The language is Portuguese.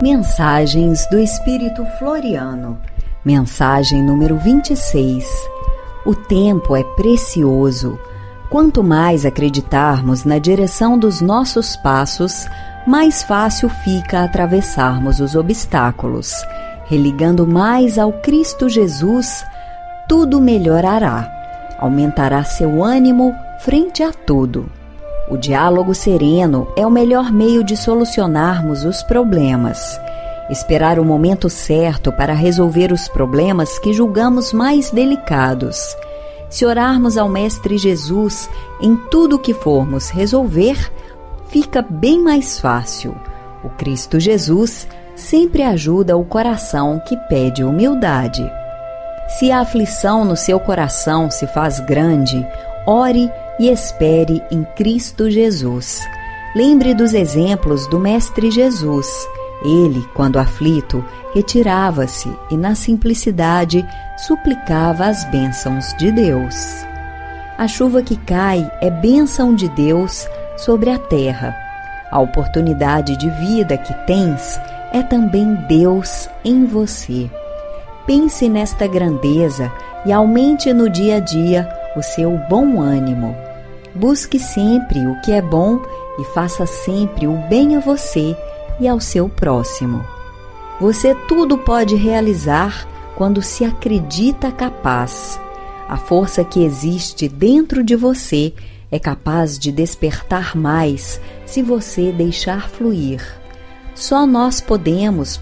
Mensagens do Espírito Floriano. Mensagem número 26. O tempo é precioso. Quanto mais acreditarmos na direção dos nossos passos, mais fácil fica atravessarmos os obstáculos. Religando mais ao Cristo Jesus, tudo melhorará. Aumentará seu ânimo frente a tudo. O diálogo sereno é o melhor meio de solucionarmos os problemas. Esperar o momento certo para resolver os problemas que julgamos mais delicados. Se orarmos ao Mestre Jesus em tudo o que formos resolver, fica bem mais fácil. O Cristo Jesus sempre ajuda o coração que pede humildade. Se a aflição no seu coração se faz grande, ore e espere em Cristo Jesus. Lembre dos exemplos do Mestre Jesus. Ele, quando aflito, retirava-se e, na simplicidade, suplicava as bênçãos de Deus. A chuva que cai é bênção de Deus sobre a terra. A oportunidade de vida que tens é também Deus em você. Pense nesta grandeza e aumente no dia a dia o seu bom ânimo. Busque sempre o que é bom e faça sempre o bem a você e ao seu próximo. Você tudo pode realizar quando se acredita capaz. A força que existe dentro de você é capaz de despertar mais se você deixar fluir. Só nós podemos